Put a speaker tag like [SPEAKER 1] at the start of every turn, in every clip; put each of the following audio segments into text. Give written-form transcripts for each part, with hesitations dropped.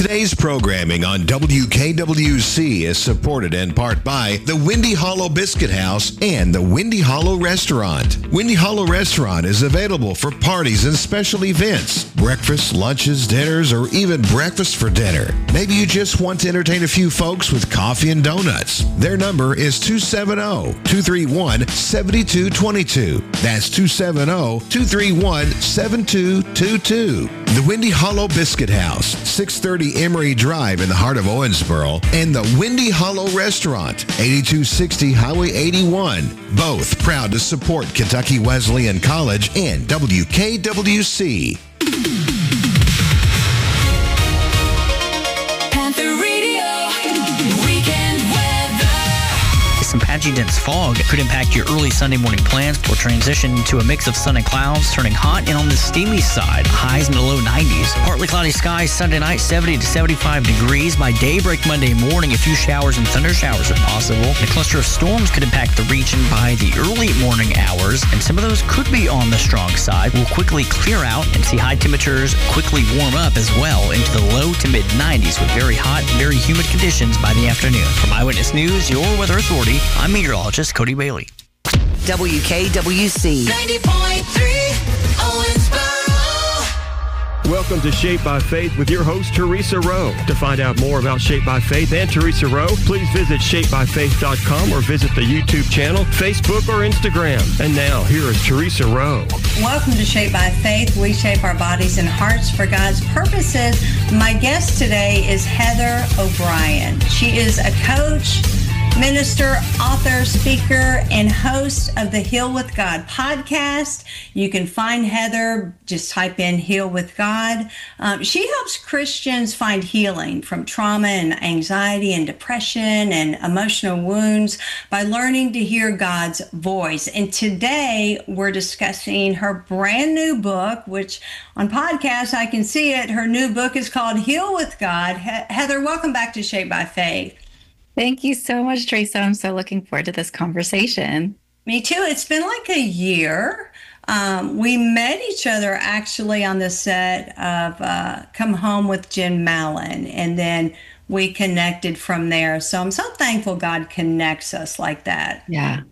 [SPEAKER 1] Today's programming on WKWC is supported in part by the Windy Hollow Biscuit House and the Windy Hollow Restaurant. Windy Hollow Restaurant is available for parties and special events, breakfast, lunches, dinners, or even breakfast for dinner. Maybe you just want to entertain a few folks with coffee and donuts. Their number is 270-231-7222. That's 270-231-7222. The Windy Hollow Biscuit House, 630 Emory Drive in the heart of Owensboro, and the Windy Hollow Restaurant, 8260 Highway 81. Both proud to support Kentucky Wesleyan College and WKWC.
[SPEAKER 2] Some patchy dense fog could impact your early Sunday morning plans. We'll transition to a mix of sun and clouds, turning hot and on the steamy side. Highs in the low 90s. Partly cloudy skies Sunday night, 70 to 75 degrees. By daybreak Monday morning, a few showers and thunder showers are possible. A cluster of storms could impact the region by the early morning hours, and some of those could be on the strong side. We'll quickly clear out and see high temperatures quickly warm up as well into the low to mid 90s with very hot, very humid conditions by the afternoon. From Eyewitness News, your weather authority, I'm meteorologist Cody Bailey.
[SPEAKER 3] WKWC 90.3 Owensboro.
[SPEAKER 4] Welcome to Shaped by Faith with your host, Teresa Rowe. To find out more about Shaped by Faith and Teresa Rowe, please visit shapedbyfaith.com or visit the YouTube channel, Facebook, or Instagram. And now, here is Teresa Rowe.
[SPEAKER 5] Welcome to Shaped by Faith. We shape our bodies and hearts for God's purposes. My guest today is Heather O'Brien. She is a coach, minister, author, speaker, and host of the Heal with God podcast. You can find Heather, just type in Heal with God. She helps Christians find healing from trauma and anxiety and depression and emotional wounds by learning to hear God's voice. And today we're discussing her brand new book, which on podcast I can see it. Her new book is called Heal with God. Heather, welcome back to Shaped by Faith.
[SPEAKER 6] Thank you so much, Teresa. I'm so looking forward to this conversation.
[SPEAKER 5] Me too. It's been like a year. We met each other actually on the set of Come Home with Jen Mallon, and then we connected from there. So I'm so thankful God connects us like that.
[SPEAKER 6] Yeah.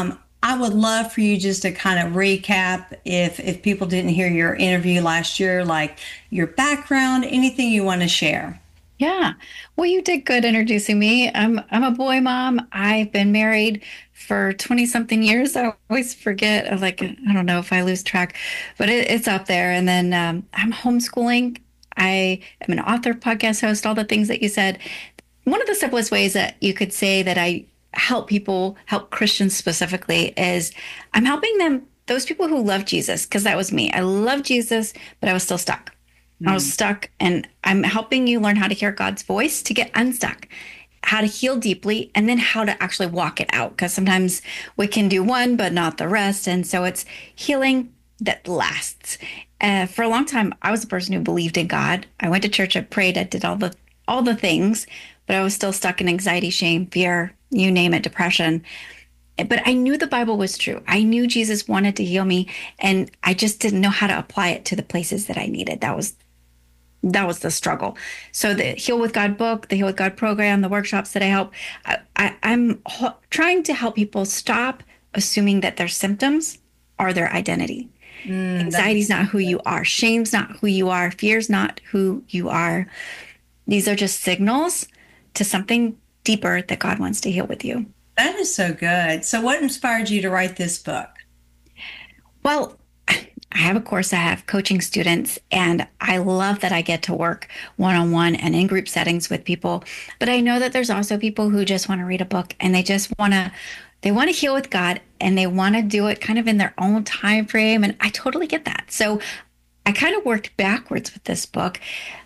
[SPEAKER 5] I would love for you just to kind of recap if people didn't hear your interview last year, like your background, anything you want to share.
[SPEAKER 6] Yeah. Well, you did good introducing me. I'm a boy mom. I've been married for 20 something years. I always forget, I don't know if I lose track, but it's up there. And then I'm homeschooling. I am an author, podcast host, all the things that you said. One of the simplest ways that you could say that I help people, help Christians specifically, is I'm helping them, those people who love Jesus, because that was me. I love Jesus, but I was still stuck. I was stuck, and I'm helping you learn how to hear God's voice to get unstuck, how to heal deeply, and then how to actually walk it out. Because sometimes we can do one, but not the rest. And so it's healing that lasts. For a long time, I was a person who believed in God. I went to church, I prayed, I did all the things, but I was still stuck in anxiety, shame, fear, you name it, depression. But I knew the Bible was true. I knew Jesus wanted to heal me, and I just didn't know how to apply it to the places that I needed. That was the struggle. So the Heal with God book, the Heal with God program, the workshops that I help, I'm trying to help people stop assuming that their symptoms are their identity. Anxiety is not who you are. Shame's not who you are. Fear's not who you are. These are just signals to something deeper that God wants to heal with you.
[SPEAKER 5] That is so good. So what inspired you to write this book?
[SPEAKER 6] Well, I have a course, I have coaching students, and I love that I get to work one-on-one and in group settings with people. But I know that there's also people who just want to read a book, and they just want to heal with God, and they want to do it kind of in their own time frame. And I totally get that. So I kind of worked backwards with this book.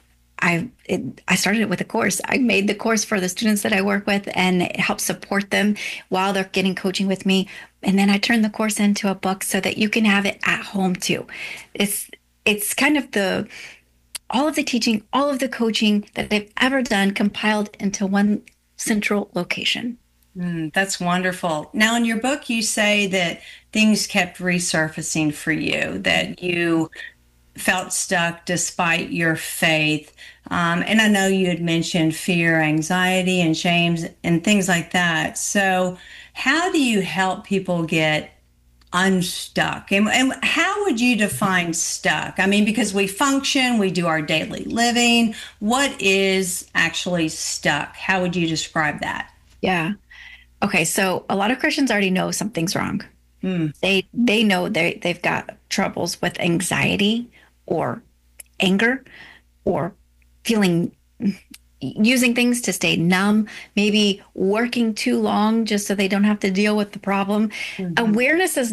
[SPEAKER 6] I started it with a course. I made the course for the students that I work with, and it helps support them while they're getting coaching with me. And then I turned the course into a book so that you can have it at home too. It's kind of all of the teaching, all of the coaching that I've ever done compiled into one central location.
[SPEAKER 5] That's wonderful. Now, in your book, you say that things kept resurfacing for you, that you felt stuck despite your faith. And I know you had mentioned fear, anxiety, and shames and things like that. So, how do you help people get unstuck? And how would you define stuck? I mean, because we function, we do our daily living. What is actually stuck? How would you describe that?
[SPEAKER 6] Yeah. Okay. So a lot of Christians already know something's wrong. They know they've got troubles with anxiety or anger or feeling using things to stay numb, maybe working too long just so they don't have to deal with the problem. Awareness is